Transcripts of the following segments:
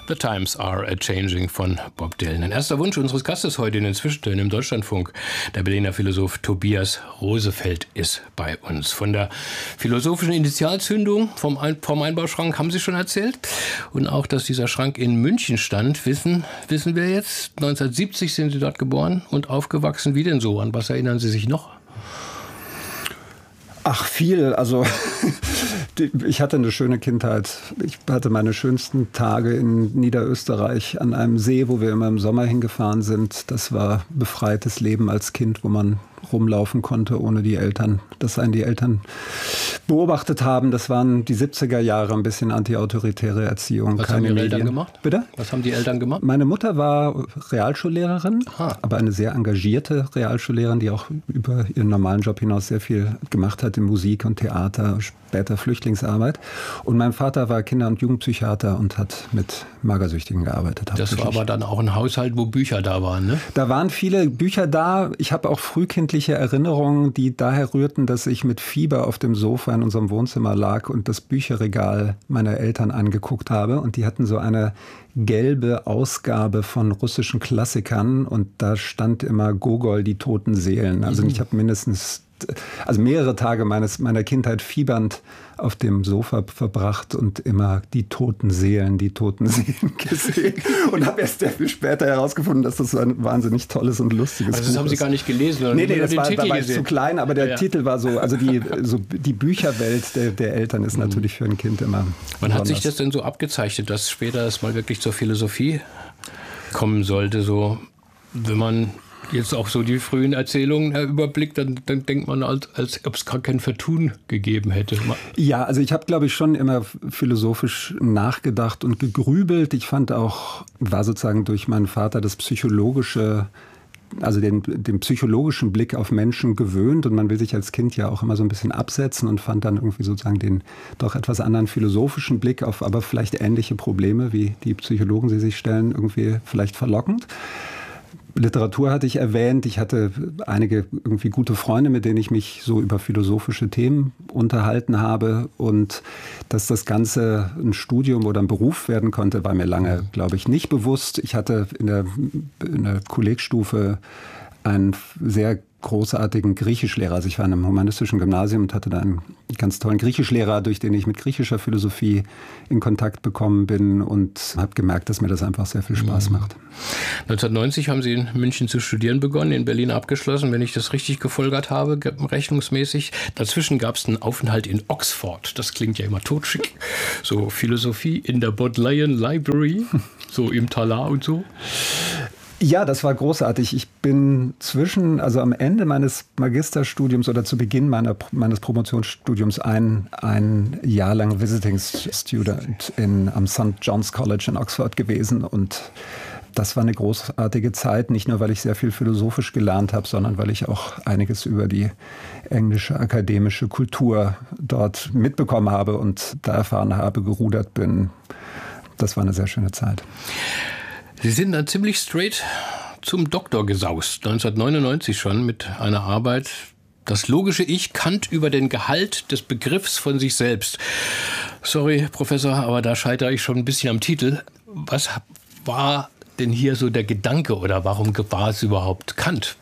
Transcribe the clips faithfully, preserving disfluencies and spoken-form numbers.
The Times Are A-Changing von Bob Dylan. Ein erster Wunsch unseres Gastes heute in den Zwischentönen im Deutschlandfunk. Der Berliner Philosoph Tobias Rosefeld ist bei uns. Von der philosophischen Initialzündung vom, Ein- vom Einbauschrank haben Sie schon erzählt. Und auch, dass dieser Schrank in München stand, wissen, wissen wir jetzt. neunzehnhundertsiebzig sind Sie dort geboren und aufgewachsen. Wie denn so? An was erinnern Sie sich noch? Ach, viel. Also ich hatte eine schöne Kindheit. Ich hatte meine schönsten Tage in Niederösterreich an einem See, wo wir immer im Sommer hingefahren sind. Das war befreites Leben als Kind, wo man rumlaufen konnte, ohne die Eltern, dass einen die Eltern beobachtet haben. Das waren die siebziger Jahre, ein bisschen antiautoritäre Erziehung. Was keine haben Ihre Medien. Eltern gemacht? Bitte? Was haben die Eltern gemacht? Meine Mutter war Realschullehrerin, Aha. aber eine sehr engagierte Realschullehrerin, die auch über ihren normalen Job hinaus sehr viel gemacht hat in Musik und Theater, später Flüchtlingsarbeit. Und mein Vater war Kinder- und Jugendpsychiater und hat mit Magersüchtigen gearbeitet. Das war aber dann auch ein Haushalt, wo Bücher da waren, ne? Da waren viele Bücher da. Ich habe auch frühkindliche Erinnerungen, die daher rührten, dass ich mit Fieber auf dem Sofa in unserem Wohnzimmer lag und das Bücherregal meiner Eltern angeguckt habe. Und die hatten so eine gelbe Ausgabe von russischen Klassikern und da stand immer Gogol, die toten Seelen. Also ich habe mindestens also mehrere Tage meines, meiner Kindheit fiebernd auf dem Sofa verbracht und immer die toten Seelen, die toten Seelen gesehen. Und habe erst sehr viel später herausgefunden, dass das ein wahnsinnig tolles und lustiges also das Buch haben Sie ist. gar nicht gelesen? Oder nee, nee, das den war, Titel da war ich gesehen. zu klein, aber der ja, ja. Titel war so, also die, so, die Bücherwelt der, der Eltern ist natürlich für ein Kind immer Wann besonders. hat sich das denn so abgezeichnet, dass später es mal wirklich zur Philosophie kommen sollte? So, wenn man jetzt auch so die frühen Erzählungen überblickt, dann, dann denkt man, als, als ob es gar kein Vertun gegeben hätte. Ja, also ich habe, glaube ich, schon immer philosophisch nachgedacht und gegrübelt. Ich fand auch, war sozusagen durch meinen Vater das psychologische, also den, den psychologischen Blick auf Menschen gewöhnt. Und man will sich als Kind ja auch immer so ein bisschen absetzen und fand dann irgendwie sozusagen den doch etwas anderen philosophischen Blick auf aber vielleicht ähnliche Probleme, wie die Psychologen sie sich stellen, irgendwie vielleicht verlockend. Literatur hatte ich erwähnt. Ich hatte einige irgendwie gute Freunde, mit denen ich mich so über philosophische Themen unterhalten habe. Und dass das Ganze ein Studium oder ein Beruf werden konnte, war mir lange, glaube ich, nicht bewusst. Ich hatte in der, in der Kollegstufe einen sehr großartigen Griechischlehrer. Also ich war in einem humanistischen Gymnasium und hatte da einen ganz tollen Griechischlehrer, durch den ich mit griechischer Philosophie in Kontakt bekommen bin und habe gemerkt, dass mir das einfach sehr viel Spaß macht. neunzehnhundertneunzig haben Sie in München zu studieren begonnen, in Berlin abgeschlossen, wenn ich das richtig gefolgert habe, rechnungsmäßig. Dazwischen gab es einen Aufenthalt in Oxford. Das klingt ja immer totschick. So Philosophie in der Bodleian Library, so im Talar und so. Ja, das war großartig. Ich bin zwischen, also am Ende meines Magisterstudiums oder zu Beginn meiner, meines Promotionsstudiums ein, ein Jahr lang Visiting Student in, am Sankt John's College in Oxford gewesen. Und das war eine großartige Zeit, nicht nur, weil ich sehr viel philosophisch gelernt habe, sondern weil ich auch einiges über die englische akademische Kultur dort mitbekommen habe und da erfahren habe, gerudert bin. Das war eine sehr schöne Zeit. Sie sind dann ziemlich straight zum Doktor gesaust, neunzehnhundertneunundneunzig schon, mit einer Arbeit, das logische Ich, Kant über den Gehalt des Begriffs von sich selbst. Sorry, Professor, aber da scheitere ich schon ein bisschen am Titel. Was war denn hier so der Gedanke oder warum war es überhaupt Kant?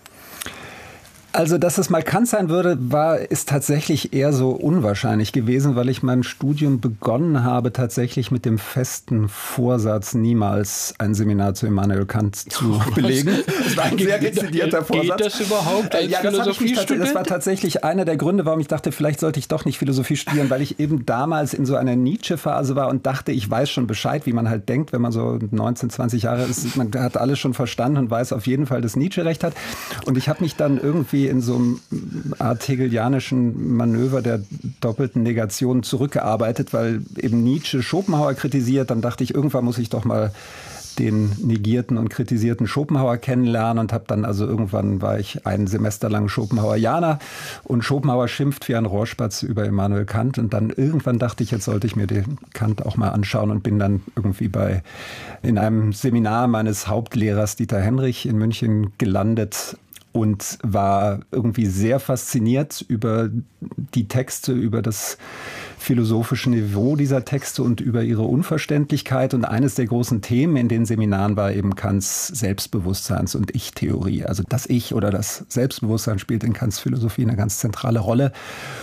Also, dass es mal Kant sein würde, war, ist tatsächlich eher so unwahrscheinlich gewesen, weil ich mein Studium begonnen habe, tatsächlich mit dem festen Vorsatz, niemals ein Seminar zu Immanuel Kant zu belegen. Das war ein sehr dezidierter Vorsatz. Geht das überhaupt als ja, das, Philosophiestudent? das war tatsächlich einer der Gründe, warum ich dachte, vielleicht sollte ich doch nicht Philosophie studieren, weil ich eben damals in so einer Nietzsche-Phase war und dachte, ich weiß schon Bescheid, wie man halt denkt, wenn man so neunzehn, zwanzig Jahre ist. Man hat alles schon verstanden und weiß auf jeden Fall, dass Nietzsche recht hat. Und ich habe mich dann irgendwie in so einem Art hegelianischen Manöver der doppelten Negation zurückgearbeitet, weil eben Nietzsche Schopenhauer kritisiert. Dann dachte ich, irgendwann muss ich doch mal den negierten und kritisierten Schopenhauer kennenlernen und habe dann also irgendwann war ich ein Semester lang Schopenhauerianer und Schopenhauer schimpft wie ein Rohrspatz über Immanuel Kant und dann irgendwann dachte ich, jetzt sollte ich mir den Kant auch mal anschauen und bin dann irgendwie bei in einem Seminar meines Hauptlehrers Dieter Henrich in München gelandet und war irgendwie sehr fasziniert über die Texte, über das philosophischen Niveau dieser Texte und über ihre Unverständlichkeit. Und eines der großen Themen in den Seminaren war eben Kants Selbstbewusstseins- und Ich-Theorie. Also das Ich oder das Selbstbewusstsein spielt in Kants Philosophie eine ganz zentrale Rolle.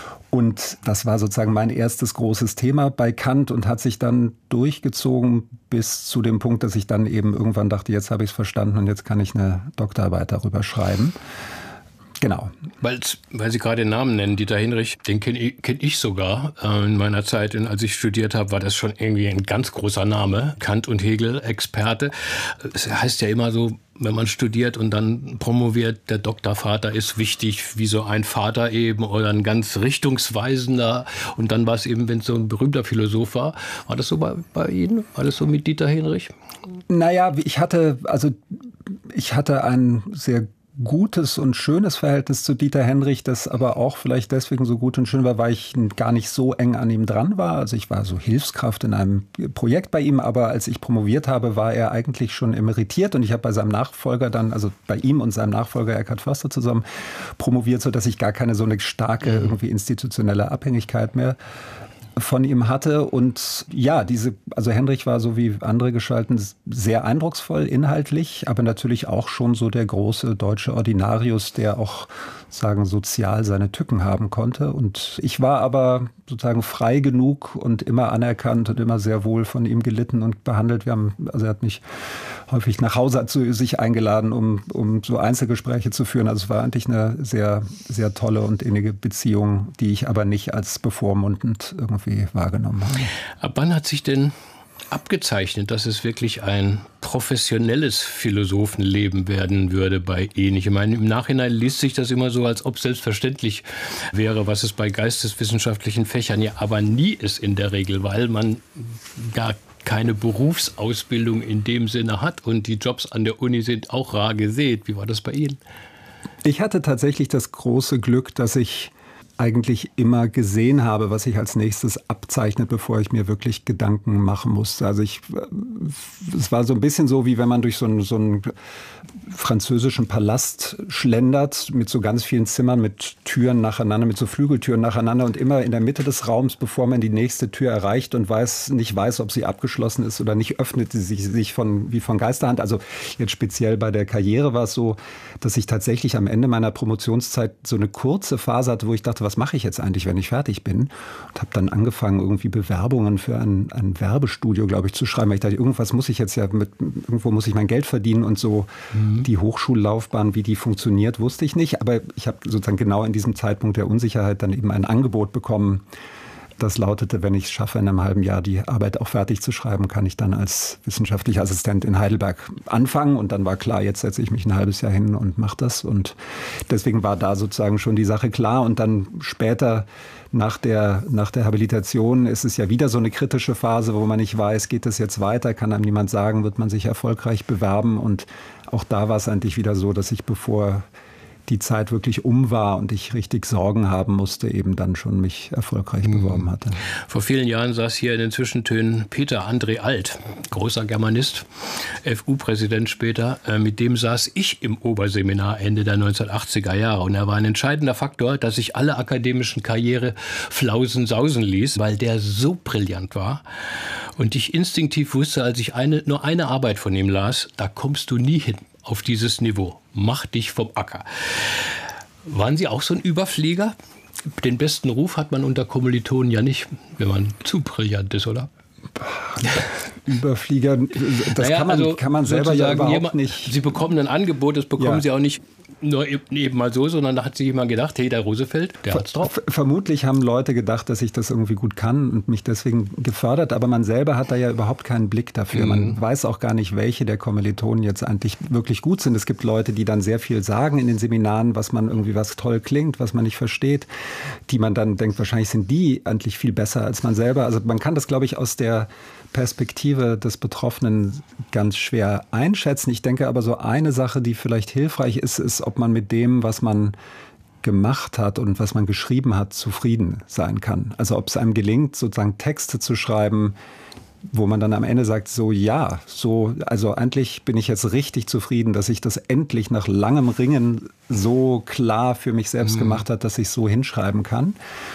Und das war sozusagen mein erstes großes Thema bei Kant und hat sich dann durchgezogen bis zu dem Punkt, dass ich dann eben irgendwann dachte, jetzt habe ich es verstanden und jetzt kann ich eine Doktorarbeit darüber schreiben. Genau. Weil, weil Sie gerade den Namen nennen, Dieter Hinrich, den kenne ich, kenn ich sogar. Äh, in meiner Zeit, als ich studiert habe, war das schon irgendwie ein ganz großer Name. Kant und Hegel, Experte. Es heißt ja immer so, wenn man studiert und dann promoviert, der Doktorvater ist wichtig, wie so ein Vater eben oder ein ganz richtungsweisender. Und dann war es eben, wenn es so ein berühmter Philosoph war. War das so bei, bei Ihnen? War das so mit Dieter Hinrich? Naja, ich hatte, also ich hatte ein sehr gutes und schönes Verhältnis zu Dieter Hinrich, das aber auch vielleicht deswegen so gut und schön war, weil ich gar nicht so eng an ihm dran war. Also ich war so Hilfskraft in einem Projekt bei ihm, aber als ich promoviert habe, war er eigentlich schon emeritiert und ich habe bei seinem Nachfolger dann, also bei ihm und seinem Nachfolger Eckhard Förster zusammen promoviert, sodass ich gar keine so eine starke irgendwie institutionelle Abhängigkeit mehr von ihm hatte. Und ja, diese, also Hinrich war so wie andere Gestalten sehr eindrucksvoll inhaltlich, aber natürlich auch schon so der große deutsche Ordinarius, der auch sagen sozial seine Tücken haben konnte. Und ich war aber sozusagen frei genug und immer anerkannt und immer sehr wohl von ihm gelitten und behandelt. Wir haben, also er hat mich häufig nach Hause zu sich eingeladen, um, um so Einzelgespräche zu führen. Also es war eigentlich eine sehr, sehr tolle und innige Beziehung, die ich aber nicht als bevormundend irgendwie wahrgenommen habe. Ab wann hat sich denn abgezeichnet, dass es wirklich ein professionelles Philosophenleben werden würde bei Ihnen? Ich meine, im Nachhinein liest sich das immer so, als ob selbstverständlich wäre, was es bei geisteswissenschaftlichen Fächern ja aber nie ist in der Regel, weil man gar keine Berufsausbildung in dem Sinne hat und die Jobs an der Uni sind auch rar gesät. Wie war das bei Ihnen? Ich hatte tatsächlich das große Glück, dass ich eigentlich immer gesehen habe, was sich als nächstes abzeichnet, bevor ich mir wirklich Gedanken machen musste. Also ich, es war so ein bisschen so, wie wenn man durch so einen, so einen französischen Palast schlendert, mit so ganz vielen Zimmern, mit Türen nacheinander, mit so Flügeltüren nacheinander und immer in der Mitte des Raums, bevor man die nächste Tür erreicht und weiß, nicht weiß, ob sie abgeschlossen ist oder nicht, öffnet sie sich, sich von, wie von Geisterhand. Also jetzt speziell bei der Karriere war es so, dass ich tatsächlich am Ende meiner Promotionszeit so eine kurze Phase hatte, wo ich dachte, was mache ich jetzt eigentlich, wenn ich fertig bin? Und habe dann angefangen, irgendwie Bewerbungen für ein, ein Werbestudio, glaube ich, zu schreiben. Weil ich dachte, irgendwas muss ich jetzt ja mit, irgendwo muss ich mein Geld verdienen und so. Mhm. Die Hochschullaufbahn, wie die funktioniert, wusste ich nicht. Aber ich habe sozusagen genau in diesem Zeitpunkt der Unsicherheit dann eben ein Angebot bekommen. Das lautete, wenn ich es schaffe, in einem halben Jahr die Arbeit auch fertig zu schreiben, kann ich dann als wissenschaftlicher Assistent in Heidelberg anfangen. Und dann war klar, jetzt setze ich mich ein halbes Jahr hin und mache das. Und deswegen war da sozusagen schon die Sache klar. Und dann später nach der, nach der Habilitation ist es ja wieder so eine kritische Phase, wo man nicht weiß, geht es jetzt weiter, kann einem niemand sagen, wird man sich erfolgreich bewerben. Und auch da war es eigentlich wieder so, dass ich, bevor die Zeit wirklich um war und ich richtig Sorgen haben musste, eben dann schon mich erfolgreich mhm. beworben hatte. Vor vielen Jahren saß hier in den Zwischentönen Peter André Alt, großer Germanist, F U-Präsident später. Mit dem saß ich im Oberseminar Ende der neunzehnhundertachtziger Jahre. Und er war ein entscheidender Faktor, dass ich alle akademischen Karriere flausen sausen ließ, weil der so brillant war. Und ich instinktiv wusste, als ich eine, nur eine Arbeit von ihm las, da kommst du nie hin auf dieses Niveau. Mach dich vom Acker. Waren Sie auch so ein Überflieger? Den besten Ruf hat man unter Kommilitonen ja nicht, wenn man zu brillant ist, oder? Überflieger, das naja, kann, man, also kann man selber ja überhaupt jemand, nicht. Sie bekommen ein Angebot, das bekommen ja. Sie auch nicht nur eben mal so, sondern da hat sich jemand gedacht, hey, der Roosevelt, der hat's drauf. Vermutlich haben Leute gedacht, dass ich das irgendwie gut kann und mich deswegen gefördert, aber man selber hat da ja überhaupt keinen Blick dafür. Mhm. Man weiß auch gar nicht, welche der Kommilitonen jetzt eigentlich wirklich gut sind. Es gibt Leute, die dann sehr viel sagen in den Seminaren, was man irgendwie, was toll klingt, was man nicht versteht, die man dann denkt, wahrscheinlich sind die eigentlich viel besser als man selber. Also man kann das, glaube ich, aus der Perspektive des Betroffenen ganz schwer einschätzen. Ich denke aber, so eine Sache, die vielleicht hilfreich ist, ist, ob man mit dem, was man gemacht hat und was man geschrieben hat, zufrieden sein kann. Also ob es einem gelingt, sozusagen Texte zu schreiben, wo man dann am Ende sagt, so ja, so, also eigentlich bin ich jetzt richtig zufrieden, dass ich das endlich nach langem Ringen so klar für mich selbst mhm. gemacht habe, dass ich so hinschreiben kann.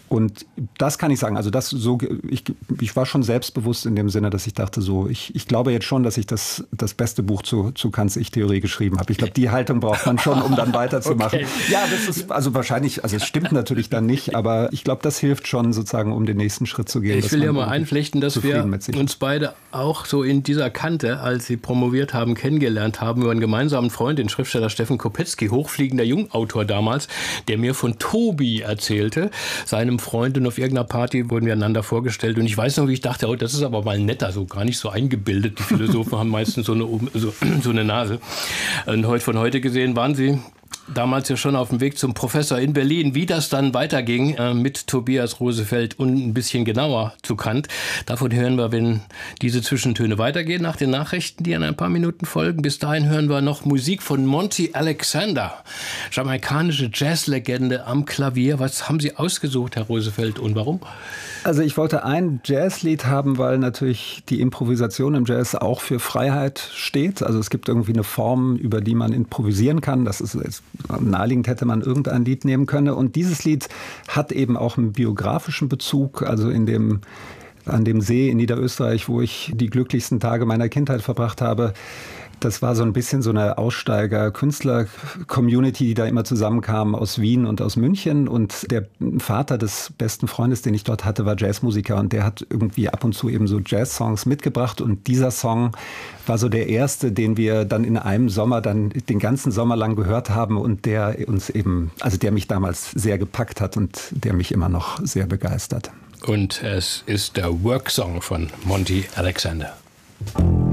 Und das kann ich sagen. Also das so, ich, ich war schon selbstbewusst in dem Sinne, dass ich dachte so, ich, ich glaube jetzt schon, dass ich das, das beste Buch zu, zu Kants Ich-Theorie geschrieben habe. Ich glaube, die Haltung braucht man schon, um dann weiterzumachen. Okay. Ja, das ist also wahrscheinlich, also es stimmt natürlich dann nicht, aber ich glaube, das hilft schon sozusagen, um den nächsten Schritt zu gehen. Ich will ja mal einflechten, dass wir uns beide auch so in dieser Kante, als Sie promoviert haben, kennengelernt haben, über einen gemeinsamen Freund, den Schriftsteller Steffen Kopetzky, hochfliegender Jungautor damals, der mir von Tobi erzählte, seinem Freund, und auf irgendeiner Party wurden wir einander vorgestellt und ich weiß noch, wie ich dachte, oh, das ist aber mal netter, so gar nicht so eingebildet. Die Philosophen haben meistens so eine, so, so eine Nase. Und heute, von heute gesehen waren sie damals ja schon auf dem Weg zum Professor in Berlin. Wie das dann weiterging äh, mit Tobias Rosefeld und ein bisschen genauer zu Kant, davon hören wir, wenn diese Zwischentöne weitergehen, nach den Nachrichten, die in ein paar Minuten folgen. Bis dahin hören wir noch Musik von Monty Alexander, jamaikanische Jazzlegende am Klavier. Was haben Sie ausgesucht, Herr Rosefeld, und warum? Also ich wollte ein Jazzlied haben, weil natürlich die Improvisation im Jazz auch für Freiheit steht. Also es gibt irgendwie eine Form, über die man improvisieren kann. Das ist jetzt naheliegend, hätte man irgendein Lied nehmen können. Und dieses Lied hat eben auch einen biografischen Bezug. Also in dem, an dem See in Niederösterreich, wo ich die glücklichsten Tage meiner Kindheit verbracht habe. Das war so ein bisschen so eine Aussteiger-Künstler-Community, die da immer zusammenkam aus Wien und aus München. Und der Vater des besten Freundes, den ich dort hatte, war Jazzmusiker. Und der hat irgendwie ab und zu eben so Jazz-Songs mitgebracht. Und dieser Song war so der erste, den wir dann in einem Sommer dann den ganzen Sommer lang gehört haben. Und der uns eben, also der mich damals sehr gepackt hat und der mich immer noch sehr begeistert. Und es ist der Work-Song von Monty Alexander.